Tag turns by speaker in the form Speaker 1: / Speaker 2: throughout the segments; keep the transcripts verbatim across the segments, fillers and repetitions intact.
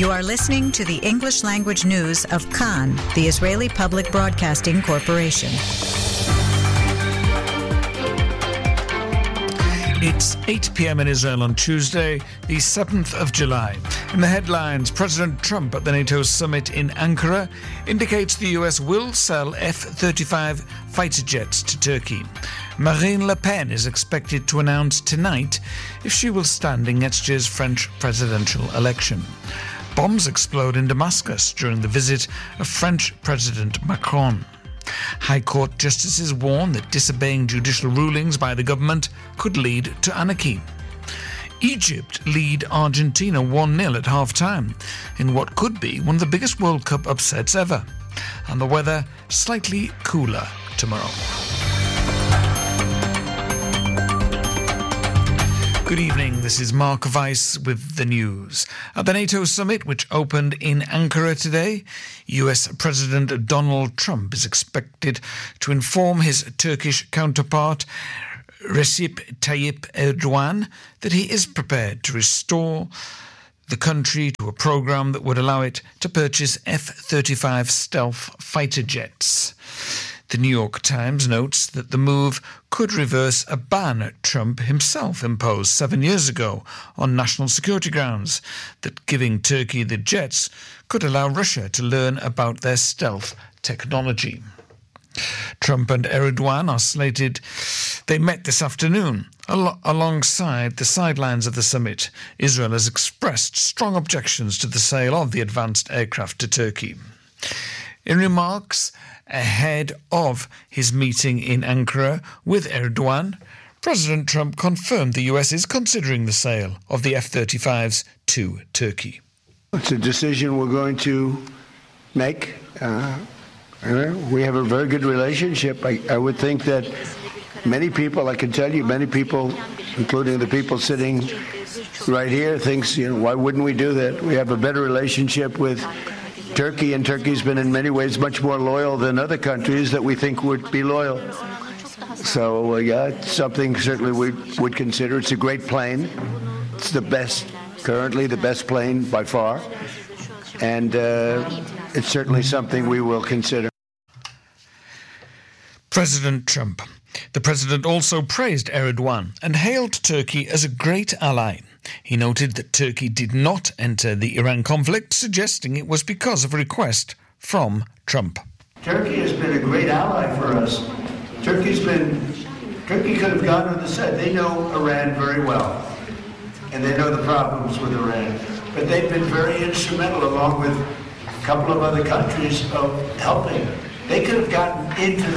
Speaker 1: You are listening to the English language news of Kan, the Israeli Public Broadcasting Corporation.
Speaker 2: It's eight p.m. in Israel on Tuesday, the seventh of July. In the headlines, President Trump at the NATO summit in Ankara indicates the U S will sell F thirty-five fighter jets to Turkey. Marine Le Pen is expected to announce tonight if she will stand in next year's French presidential election. Bombs explode in Damascus during the visit of French President Macron. High Court justices warn that disobeying judicial rulings by the government could lead to anarchy. Egypt lead Argentina one nil at half-time in what could be one of the biggest World Cup upsets ever. And the weather slightly cooler tomorrow. Good evening, this is Mark Weiss with the news. At the NATO summit, which opened in Ankara today, U S President Donald Trump is expected to inform his Turkish counterpart, Recep Tayyip Erdogan, that he is prepared to restore the country to a program that would allow it to purchase F thirty-five stealth fighter jets. The New York Times notes that the move could reverse a ban Trump himself imposed seven years ago on national security grounds, that giving Turkey the jets could allow Russia to learn about their stealth technology. Trump and Erdogan are slated. They met this afternoon. Al- alongside the sidelines of the summit, Israel has expressed strong objections to the sale of the advanced aircraft to Turkey. In remarks ahead of his meeting in Ankara with Erdogan, President Trump confirmed the U S is considering the sale of the F thirty-fives to Turkey.
Speaker 3: It's a decision we're going to make. Uh, we have a very good relationship. I, I would think that many people, I can tell you, many people, including the people sitting right here, thinks, you know, why wouldn't we do that? We have a better relationship with Turkey, and Turkey's been in many ways much more loyal than other countries that we think would be loyal. So, uh, yeah, it's something certainly we would consider. It's a great plane. It's the best, currently the best plane by far. And uh, it's certainly something we will consider.
Speaker 2: President Trump. The president also praised Erdogan and hailed Turkey as a great ally. He noted that Turkey did not enter the Iran conflict, suggesting it was because of a request from Trump.
Speaker 3: Turkey has been a great ally for us. Turkey's been, Turkey could have gone on the side. They know Iran very well, and they know the problems with Iran. But they've been very instrumental, along with a couple of other countries, of helping. They could have gotten into the,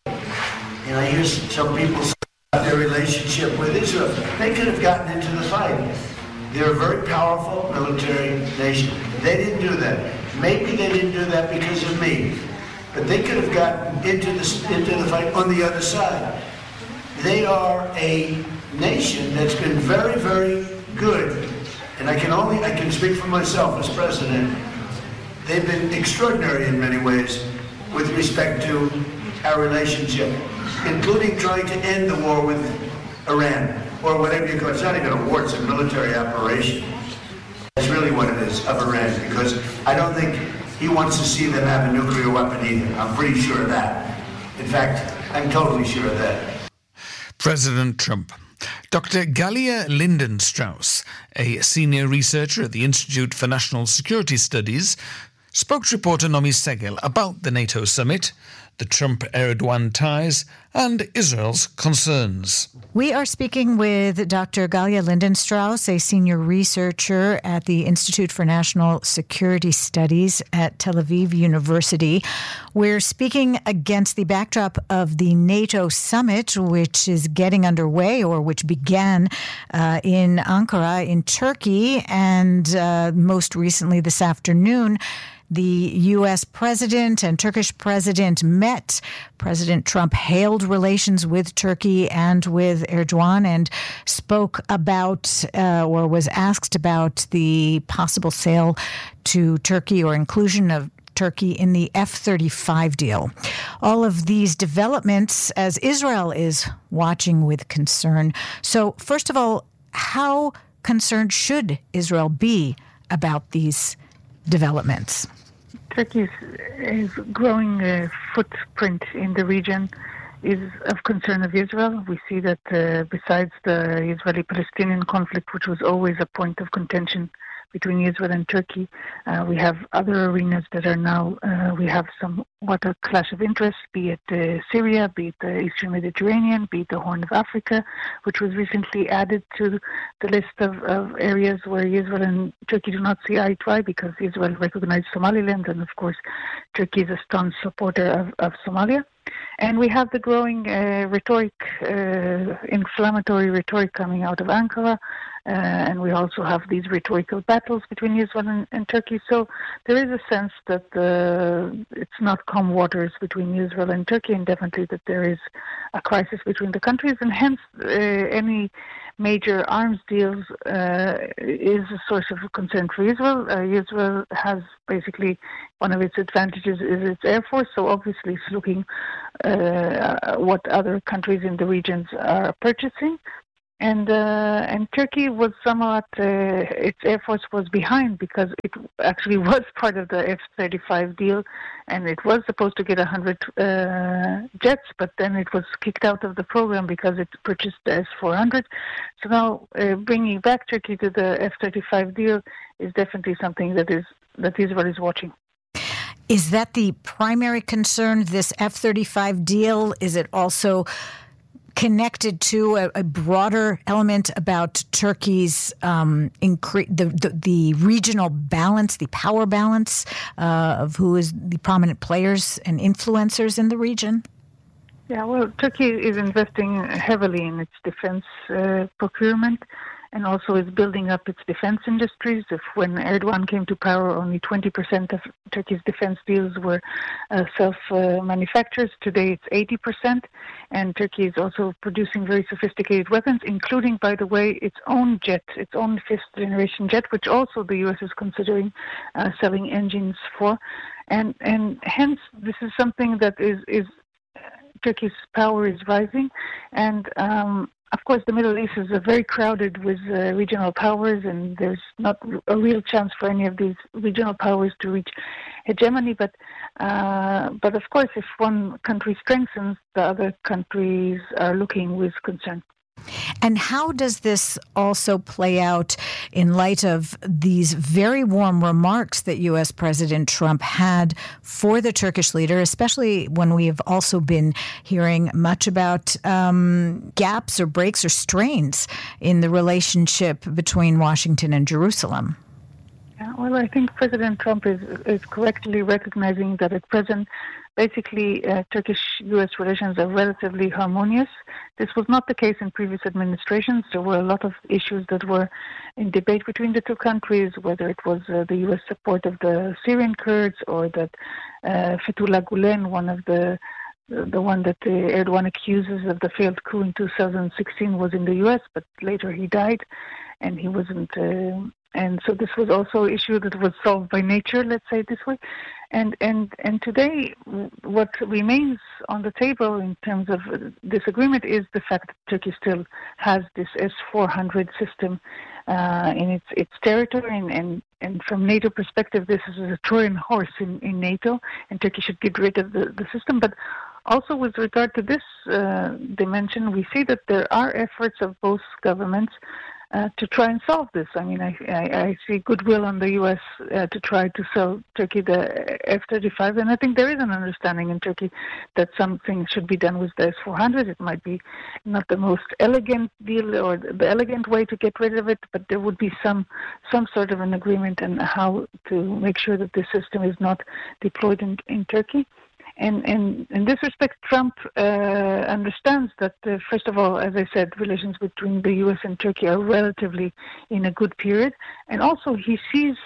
Speaker 3: you know, I hear some people say about their relationship with Israel. They could have gotten into the fight. They're a very powerful military nation. They didn't do that. Maybe they didn't do that because of me. But they could have gotten into the, into the fight on the other side. They are a nation that's been very, very good. And I can only, I can speak for myself as president. They've been extraordinary in many ways with respect to our relationship, including trying to end the war with Iran, or whatever you call it. It's not even a war, it's a military operation. That's really what it is, of Iran, because I don't think he wants to see them have a nuclear weapon either. I'm pretty sure of that. In fact, I'm totally sure of that.
Speaker 2: President Trump. Doctor Galia Lindenstrauss, a senior researcher at the Institute for National Security Studies, spoke to reporter Nomi Segel about the NATO summit, the Trump-Erdogan ties, and Israel's concerns.
Speaker 1: We are speaking with Doctor Galia Lindenstrauss, a senior researcher at the Institute for National Security Studies at Tel Aviv University. We're speaking against the backdrop of the NATO summit, which is getting underway, or which began uh, in Ankara in Turkey, and uh, most recently this afternoon, the U S president and Turkish president met. President Trump hailed relations with Turkey and with Erdogan and spoke about, uh, or was asked about, the possible sale to Turkey or inclusion of Turkey in the F thirty-five deal. All of these developments as Israel is watching with concern. So, first of all, how concerned should Israel be about these developments?
Speaker 4: Turkey's is growing uh, footprint in the region is of concern of Israel. We see that uh, besides the Israeli-Palestinian conflict, which was always a point of contention between Israel and Turkey, uh, we have other arenas that are now, uh, we have somewhat a clash of interests, be it uh, Syria, be it the Eastern Mediterranean, be it the Horn of Africa, which was recently added to the list of, of areas where Israel and Turkey do not see eye to eye, because Israel recognized Somaliland, and of course Turkey is a staunch supporter of, of Somalia. And we have the growing uh, rhetoric, uh, inflammatory rhetoric coming out of Ankara, uh, and we also have these rhetorical battles between Israel and, and Turkey. So there is a sense that uh, it's not calm waters between Israel and Turkey, and definitely that there is a crisis between the countries, and hence uh, any major arms deals uh, is a source of concern for Israel. Uh, Israel has basically, one of its advantages is its air force, so obviously it's looking uh, what other countries in the regions are purchasing. And uh, and Turkey was somewhat, uh, its air force was behind, because it actually was part of the F thirty-five deal, and it was supposed to get one hundred uh, jets, but then it was kicked out of the program because it purchased the S four hundred. So now uh, bringing back Turkey to the F thirty-five deal is definitely something that is that Israel is watching.
Speaker 1: Is that the primary concern, this F thirty-five deal? Is it also connected to a, a broader element about Turkey's um, incre- the, the the regional balance, the power balance uh, of who is the prominent players and influencers in the region?
Speaker 4: Yeah, well, Turkey is investing heavily in its defense uh, procurement, and also is building up its defense industries. If when Erdogan came to power, only twenty percent of Turkey's defense deals were uh, self-manufactured. Uh, Today it's eighty percent, and Turkey is also producing very sophisticated weapons, including, by the way, its own jet, its own fifth-generation jet, which also the U S is considering uh, selling engines for. And and hence, this is something that is, is Turkey's power is rising, and um, of course, the Middle East is uh, very crowded with uh, regional powers, and there's not a real chance for any of these regional powers to reach hegemony. But, uh, but of course, if one country strengthens, the other countries are looking with concern.
Speaker 1: And how does this also play out in light of these very warm remarks that U S President Trump had for the Turkish leader, especially when we have also been hearing much about um, gaps or breaks or strains in the relationship between Washington and Jerusalem?
Speaker 4: Yeah, well, I think President Trump is, is correctly recognizing that at present, basically, uh, Turkish-U S relations are relatively harmonious. This was not the case in previous administrations. There were a lot of issues that were in debate between the two countries, whether it was uh, the U S support of the Syrian Kurds, or that uh, Fethullah Gulen, one of the the one that uh, Erdogan accuses of the failed coup in two thousand sixteen, was in the U S, but later he died, and he wasn't. Uh, And so this was also an issue that was solved by nature, let's say it this way. And and and today, what remains on the table in terms of disagreement is the fact that Turkey still has this S four hundred system uh, in its its territory, and, and, and from NATO perspective, this is a Trojan horse in, in NATO, and Turkey should get rid of the, the system. But also with regard to this uh, dimension, we see that there are efforts of both governments Uh, to try and solve this. I mean, I, I, I see goodwill on the U S uh, to try to sell Turkey the F thirty-five, and I think there is an understanding in Turkey that something should be done with the S four hundred. It might be not the most elegant deal or the elegant way to get rid of it, but there would be some some sort of an agreement on how to make sure that this system is not deployed in, in Turkey. And, and in this respect, Trump uh, understands that, uh, first of all, as I said, relations between the U S and Turkey are relatively in a good period. And also he sees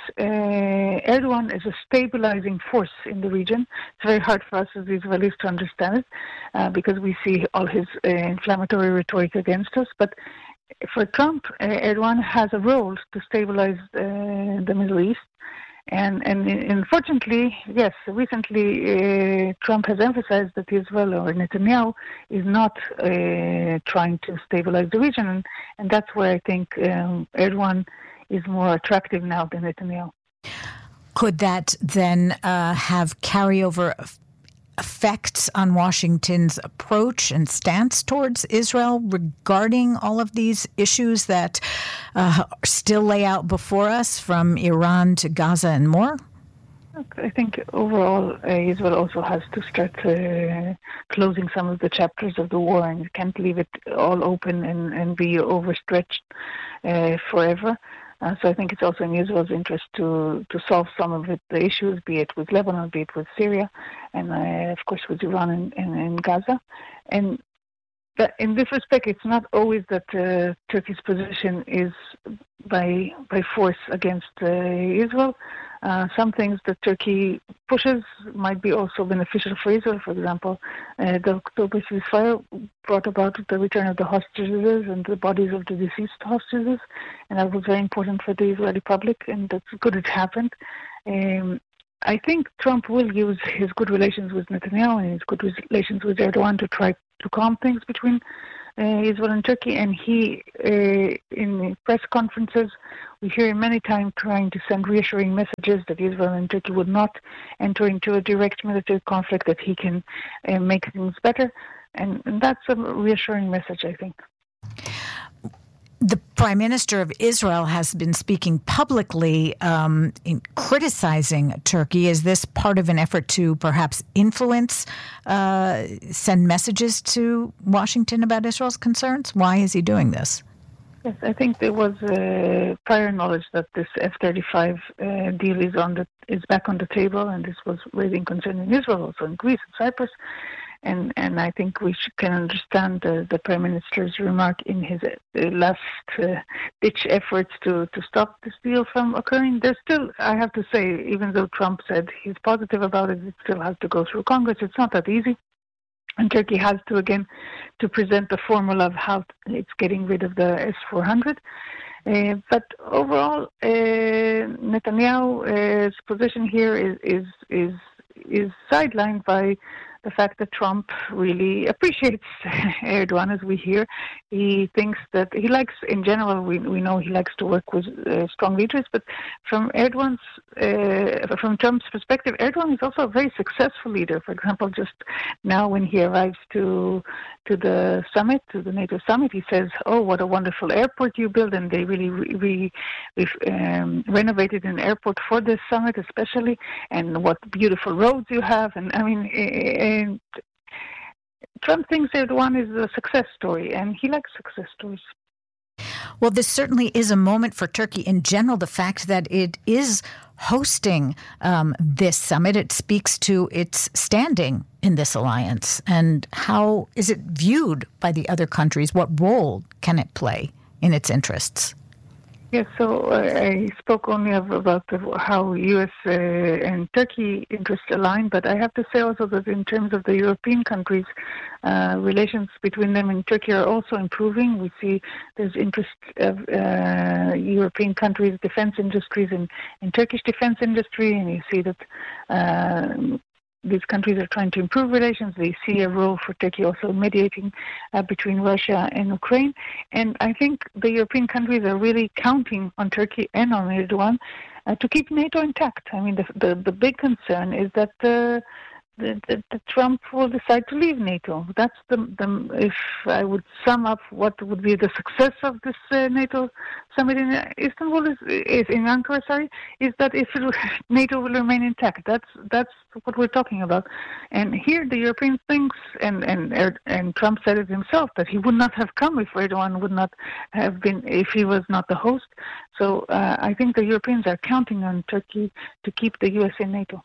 Speaker 4: uh, Erdogan as a stabilizing force in the region. It's very hard for us as Israelis to understand it uh, because we see all his uh, inflammatory rhetoric against us. But for Trump, uh, Erdogan has a role to stabilize uh, the Middle East. And, and unfortunately, yes, recently uh, Trump has emphasized that Israel or Netanyahu is not uh, trying to stabilize the region. And, and that's where I think um, Erdogan is more attractive now than Netanyahu.
Speaker 1: Could that then uh, have carryover effects on Washington's approach and stance towards Israel regarding all of these issues that uh, still lay out before us, from Iran to Gaza and more?
Speaker 4: I think overall uh, Israel also has to start uh, closing some of the chapters of the war, and can't leave it all open and, and be overstretched uh, forever. Uh, so I think it's also in Israel's interest to, to solve some of it, the issues, be it with Lebanon, be it with Syria, and uh, of course with Iran and, and, and Gaza. And that in this respect, it's not always that uh, Turkey's position is by by force against uh, Israel. Uh, some things that Turkey pushes might be also beneficial for Israel. For example, uh, the October ceasefire brought about the return of the hostages and the bodies of the deceased hostages, and that was very important for the Israeli public, and that's good it happened. Um, I think Trump will use his good relations with Netanyahu and his good relations with Erdogan to try to calm things between uh, Israel and Turkey, and he, uh, in press conferences, we hear him many times trying to send reassuring messages that Israel and Turkey would not enter into a direct military conflict, that he can uh, make things better, and, and that's a reassuring message, I think.
Speaker 1: The Prime Minister of Israel has been speaking publicly um, in criticizing Turkey. Is this part of an effort to perhaps influence, uh, send messages to Washington about Israel's concerns? Why is he doing this?
Speaker 4: Yes, I think there was uh, prior knowledge that this F thirty-five uh, deal is on the is back on the table, and this was raising concern in Israel, also in Greece and Cyprus. And and I think we should, can understand the, the Prime Minister's remark in his uh, last-ditch uh, efforts to, to stop this deal from occurring. There's still, I have to say, even though Trump said he's positive about it, it still has to go through Congress. It's not that easy. And Turkey has to, again, to present the formula of how it's getting rid of the S four hundred. Uh, but overall, uh, Netanyahu's position here is is is, is sidelined by the fact that Trump really appreciates Erdogan, as we hear. He thinks that he likes, in general, we we know he likes to work with uh, strong leaders, but from Erdogan's, uh, from Trump's perspective, Erdogan is also a very successful leader. For example, just now when he arrives to to the summit, to the NATO summit, he says, "Oh, what a wonderful airport you built," and they really re, re, um, renovated an airport for this summit, especially, and what beautiful roads you have. And I mean, and Trump thinks Erdogan is a success story, and he likes success stories.
Speaker 1: Well, this certainly is a moment for Turkey in general. The fact that it is hosting um, this summit, it speaks to its standing in this alliance. And how is it viewed by the other countries? What role can it play in its interests?
Speaker 4: Yes, so uh, I spoke only of, about the, how U S uh, and Turkey interests align, but I have to say also that in terms of the European countries, uh, relations between them and Turkey are also improving. We see there's interest of uh, European countries' defense industries in, in Turkish defense industry, and you see that uh, these countries are trying to improve relations. They see a role for Turkey also mediating uh, between Russia and Ukraine. And I think the European countries are really counting on Turkey and on Erdogan uh, to keep NATO intact. I mean, the the, the big concern is that uh, the, the, the Trump will decide to leave NATO. That's the, the if I would sum up what would be the success of this uh, NATO summit in Istanbul is, is in Ankara. Sorry, is that if it, NATO will remain intact. That's that's what we're talking about. And here the European thinks, and and and Trump said it himself, that he would not have come if Erdogan would not have been, if he was not the host. So uh, I think the Europeans are counting on Turkey to keep the U S in NATO.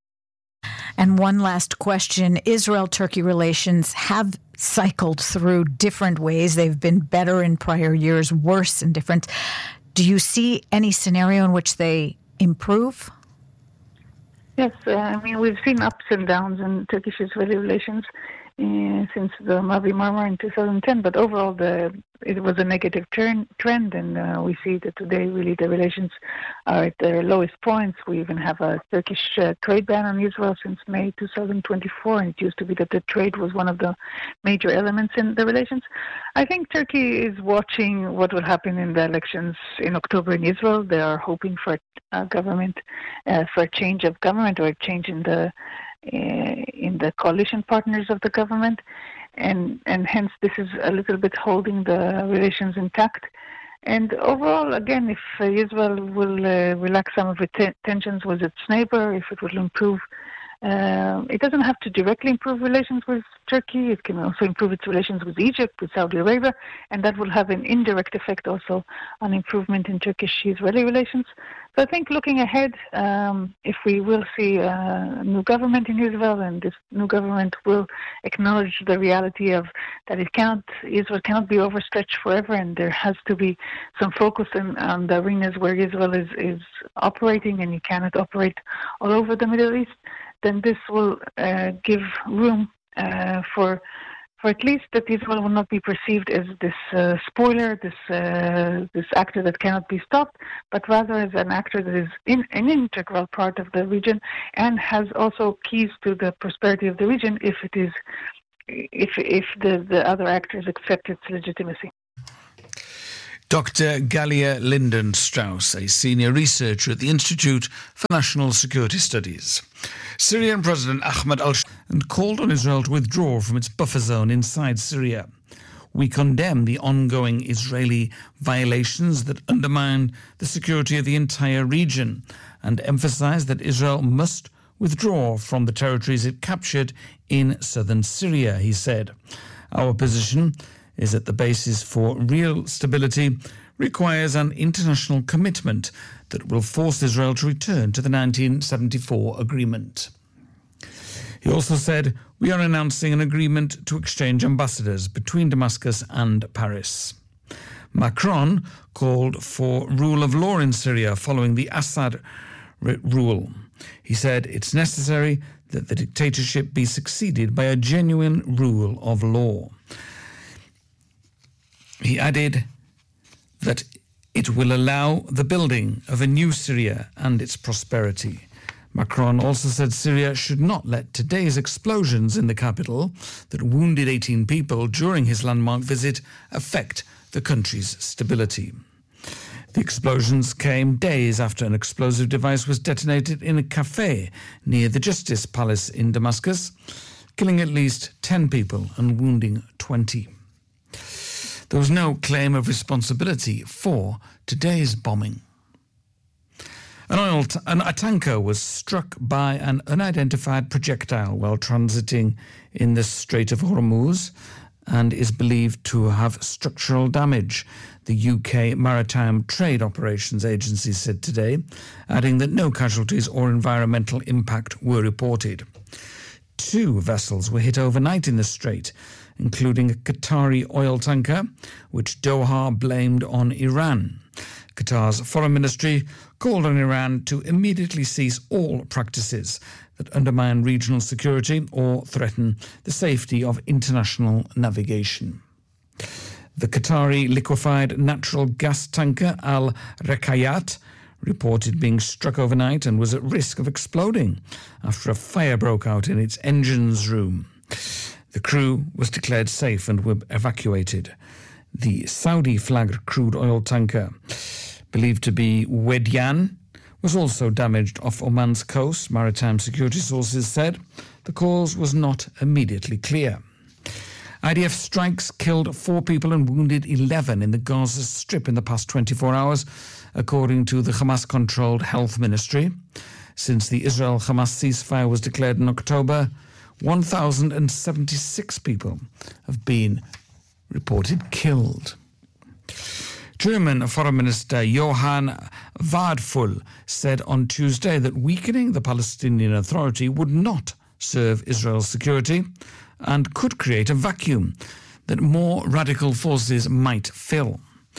Speaker 1: And one last question. Israel-Turkey relations have cycled through different ways. They've been better in prior years, worse in different. Do you see any scenario in which they improve?
Speaker 4: Yes, uh, I mean, we've seen ups and downs in Turkish-Israeli relations. uh, since the Mavi Marmara in two thousand ten. But overall, the it was a negative turn, trend, and uh, we see that today really the relations are at their lowest points. We even have a Turkish uh, trade ban on Israel since May two thousand twenty-four, and it used to be that the trade was one of the major elements in the relations. I think Turkey is watching what will happen in the elections in October in Israel. They are hoping for a government, uh, for a change of government or a change in the uh, in the coalition partners of the government. And and hence this is a little bit holding the relations intact. And overall, again, if uh, Israel will uh, relax some of its t- tensions with its neighbor, if it will improve, uh, it doesn't have to directly improve relations with Turkey. It can also improve its relations with Egypt, with Saudi Arabia, and that will have an indirect effect also on improvement in Turkish-Israeli relations. So I think looking ahead, um, if we will see a new government in Israel, and this new government will acknowledge the reality of that it cannot, Israel cannot be overstretched forever, and there has to be some focus in, on the arenas where Israel is, is operating, and you cannot operate all over the Middle East, then this will uh, give room uh, for for at least that Israel will not be perceived as this uh, spoiler, this uh, this actor that cannot be stopped, but rather as an actor that is in, an integral part of the region and has also keys to the prosperity of the region if it is if if the, the other actors accept its legitimacy.
Speaker 2: Doctor Galia Linden-Strauss, a senior researcher at the Institute for National Security Studies. Syrian President Ahmed al-Shara called on Israel to withdraw from its buffer zone inside Syria. We condemn the ongoing Israeli violations that undermine the security of the entire region and emphasize that Israel must withdraw from the territories it captured in southern Syria, he said. Our position is that the basis for real stability requires an international commitment that will force Israel to return to the nineteen seventy-four agreement. He also said, we are announcing an agreement to exchange ambassadors between Damascus and Paris. Macron called for rule of law in Syria following the Assad rule. He said it's necessary that the dictatorship be succeeded by a genuine rule of law. He added that it will allow the building of a new Syria and its prosperity. Macron also said Syria should not let today's explosions in the capital that wounded eighteen people during his landmark visit affect the country's stability. The explosions came days after an explosive device was detonated in a cafe near the Justice Palace in Damascus, killing at least ten people and wounding twenty. There was no claim of responsibility for today's bombing. An oil t- an, a tanker was struck by an unidentified projectile while transiting in the Strait of Hormuz and is believed to have structural damage, the U K Maritime Trade Operations Agency said today, adding that no casualties or environmental impact were reported. Two vessels were hit overnight in the strait, including a Qatari oil tanker, which Doha blamed on Iran. Qatar's foreign ministry called on Iran to immediately cease all practices that undermine regional security or threaten the safety of international navigation. The Qatari liquefied natural gas tanker Al Rekayat reported being struck overnight and was at risk of exploding after a fire broke out in its engines room. The crew was declared safe and were evacuated. The Saudi-flagged crude oil tanker, believed to be Wedyan, was also damaged off Oman's coast, maritime security sources said. The cause was not immediately clear. I D F strikes killed four people and wounded eleven in the Gaza Strip in the past twenty-four hours, according to the Hamas-controlled Health Ministry. Since the Israel-Hamas ceasefire was declared in October, one thousand seventy-six people have been reported killed. German Foreign Minister Johann Vadfull said on Tuesday that weakening the Palestinian Authority would not serve Israel's security and could create a vacuum that more radical forces might fill.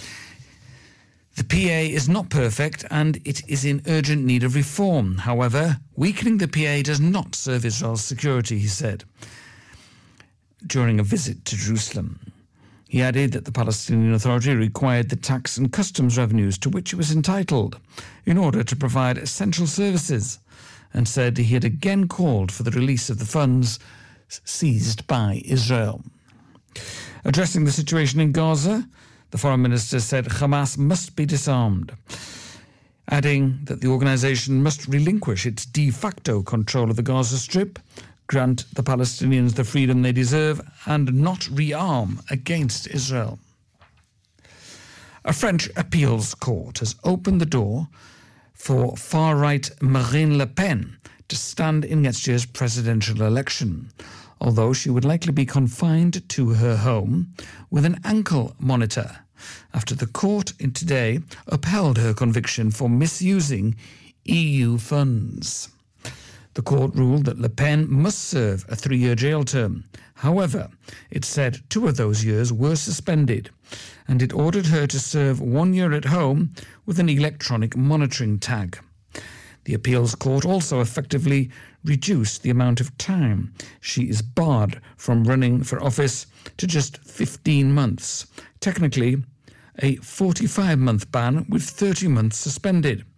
Speaker 2: The P A is not perfect and it is in urgent need of reform. However, weakening the P A does not serve Israel's security, he said. during a visit to Jerusalem. He added that the Palestinian Authority required the tax and customs revenues to which it was entitled in order to provide essential services, and said he had again called for the release of the funds seized by Israel. Addressing the situation in Gaza, the Foreign Minister said Hamas must be disarmed, adding that the organisation must relinquish its de facto control of the Gaza Strip, grant the Palestinians the freedom they deserve, and not rearm against Israel. A French appeals court has opened the door for far-right Marine Le Pen to stand in next year's presidential election, although she would likely be confined to her home with an ankle monitor after the court in today upheld her conviction for misusing E U funds. The court ruled that Le Pen must serve a three-year jail term. However, it said two of those years were suspended, and it ordered her to serve one year at home with an electronic monitoring tag. The appeals court also effectively reduced the amount of time she is barred from running for office to just fifteen months, technically a forty-five month ban with thirty months suspended.